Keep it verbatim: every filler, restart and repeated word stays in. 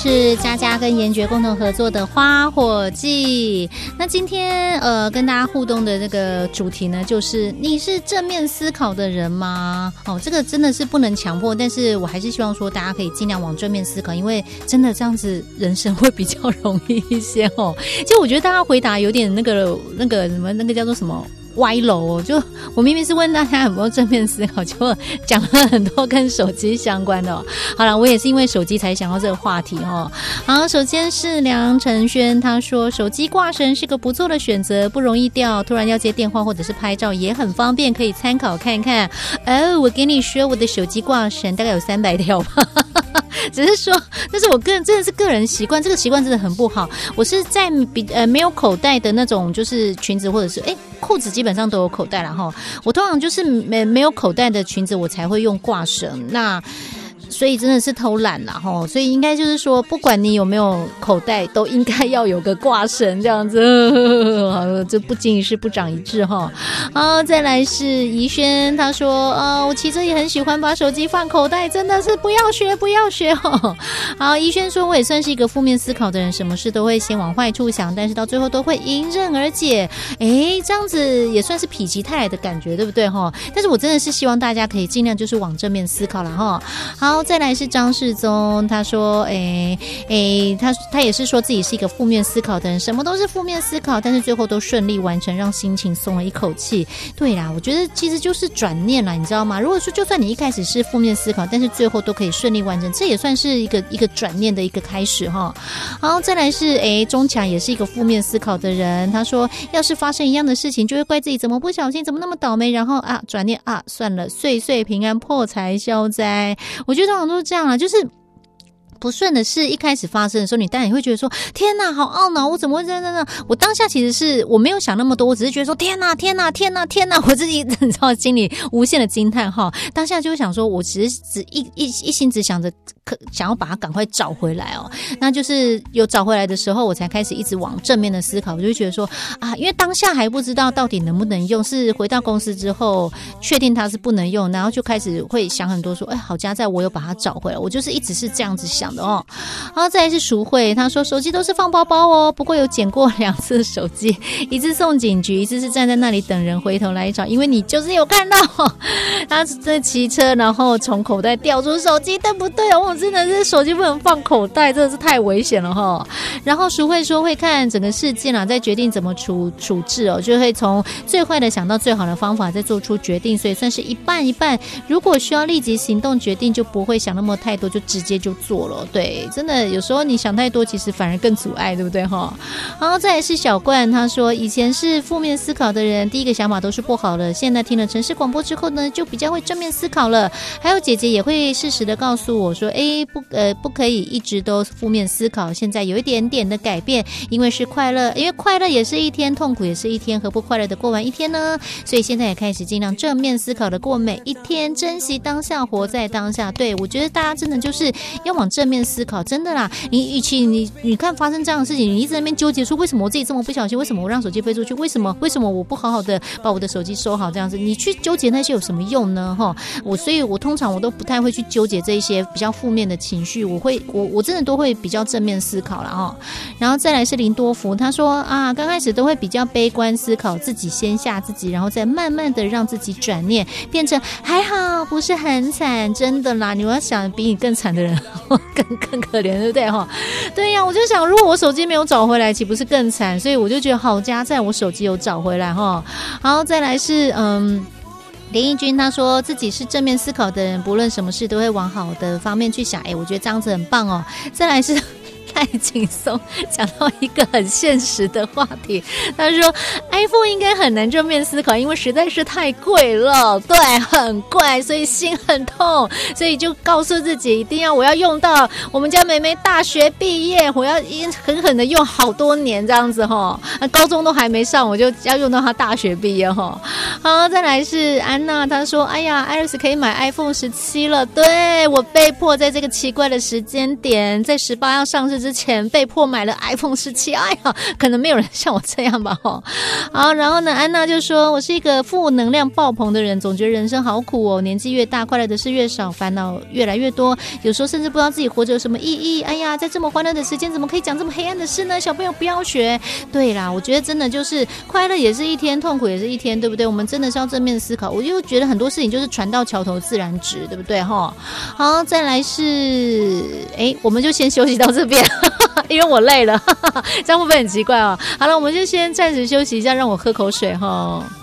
是佳佳跟严爵共同合作的花火季。那今天呃跟大家互动的这个主题呢，就是你是正面思考的人吗？哦，这个真的是不能强迫，但是我还是希望说大家可以尽量往正面思考，因为真的这样子人生会比较容易一些哦。其实我觉得大家回答有点那个那个什么那个叫做什么歪楼哦，就我明明是问大家有没有正面思考，结果讲了很多跟手机相关的哦。好了，我也是因为手机才想到这个话题哦。好，首先是梁晨轩，他说手机挂绳是个不错的选择，不容易掉，突然要接电话或者是拍照也很方便，可以参考看看。哦，我跟你说，我的手机挂绳大概有三百条吧。只是说，但是我个人真的是个人习惯，这个习惯真的很不好。我是在比呃没有口袋的那种，就是裙子或者是哎裤子基本上都有口袋啦齁。我通常就是没没有口袋的裙子，我才会用挂绳。那所以真的是偷懒啦齁，所以应该就是说，不管你有没有口袋，都应该要有个挂绳这样子。呵这不经一事不长一智齁。好，再来是怡轩，他说呃，我骑车也很喜欢把手机放口袋，真的是不要学不要学齁。好，怡轩说我也算是一个负面思考的人，什么事都会先往坏处想，但是到最后都会迎刃而解。诶，这样子也算是否极泰来的感觉，对不对齁？但是我真的是希望大家可以尽量就是往正面思考啦齁。好，再来是张世宗，他说诶诶他他也是说自己是一个负面思考的人，什么都是负面思考，但是最后都顺利完成，让心情松了一口气。对啦，我觉得其实就是转念啦，你知道吗？如果说就算你一开始是负面思考，但是最后都可以顺利完成，这也算是一个一个转念的一个开始齁。好，再来是诶钟强也是一个负面思考的人，他说要是发生一样的事情，就会怪自己怎么不小心，怎么那么倒霉，然后啊转念啊算了，岁岁平安，破财消灾。我觉得通常都是这样啦，就是不顺的事一开始发生的时候，你当然也会觉得说天哪好懊恼，我怎么会这样这样。我当下其实是我没有想那么多，我只是觉得说天哪天哪天哪天哪，我自己你知道心里无限的惊叹哈。当下就会想说我只是只一一一心只想着想要把它赶快找回来哦。那就是有找回来的时候，我才开始一直往正面的思考。我就会觉得说啊，因为当下还不知道到底能不能用，是回到公司之后确定它是不能用，然后就开始会想很多说哎，好家在我有把它找回来。我就是一直是这样子想的哦。然后再来是淑慧，他说手机都是放包包哦，不过有捡过两次手机，一次送警局，一次是站在那里等人回头来找，因为你就是有看到他在骑车，然后从口袋掉出手机，对不对？我真的是手机不能放口袋，真的是太危险了哈。然后淑慧说会看整个事件啊，再决定怎么处处置哦，就会从最坏的想到最好的方法，再做出决定，所以算是一半一半。如果需要立即行动决定，就不会想那么太多，就直接就做了。对，真的有时候你想太多，其实反而更阻碍，对不对哈？然后再来是小冠，他说以前是负面思考的人，第一个想法都是不好的，现在听了城市广播之后呢，就比较会正面思考了。还有姐姐也会适时的告诉我说，哎，不呃不可以一直都负面思考，现在有一点点的改变，因为是快乐，因为快乐也是一天，痛苦也是一天，何不快乐的过完一天呢？所以现在也开始尽量正面思考的过每一天，珍惜当下，活在当下。对，我觉得大家真的就是要往正面思考，真的啦，你与其你你看发生这样的事情，你一直在那边纠结说为什么我自己这么不小心，为什么我让手机飞出去，为什么为什么我不好好的把我的手机收好，这样子你去纠结那些有什么用呢？哈，我所以我通常我都不太会去纠结这一些比较负面的情绪，我会我我真的都会比较正面思考啦哈。然后再来是林多福，他说啊，刚开始都会比较悲观思考，自己先吓自己，然后再慢慢的让自己转念，变成还好不是很惨，真的啦，你要想比你更惨的人更更可怜，对不对哈？对呀，我就想如果我手机没有找回来，岂不是更惨？所以我就觉得好家在我手机有找回来哈。好，再来是嗯。林义君他说自己是正面思考的人，不论什么事都会往好的方面去想，哎，我觉得这样子很棒哦。再来是赖景松讲到一个很现实的话题，他说 iPhone 应该很难正面思考，因为实在是太贵了，对，很贵，所以心很痛，所以就告诉自己一定要我要用到我们家妹妹大学毕业，我要狠狠的用好多年这样子齁，高中都还没上我就要用到她大学毕业齁。 好，再来是安娜，她说哎呀 Iris 可以买 iPhone 十七了，对，我被迫在这个奇怪的时间点，在十八要上市之前被迫买了 iPhone 十七。哎呀，可能没有人像我这样吧。好，然后呢安娜就说我是一个负能量爆棚的人，总觉得人生好苦哦，年纪越大快乐的事越少，烦恼越来越多，有时候甚至不知道自己活着有什么意义。哎呀，在这么欢乐的时间怎么可以讲这么黑暗的事呢？小朋友不要学。对啦，我觉得真的就是快乐也是一天，痛苦也是一天，对不对？我们真的是要正面思考。我就觉得很多事情就是船到桥头自然直，对不对？好，再来是哎，我们就先休息到这边因为我累了这样会不会很奇怪哦？好了，我们就先暂时休息一下，让我喝口水哈。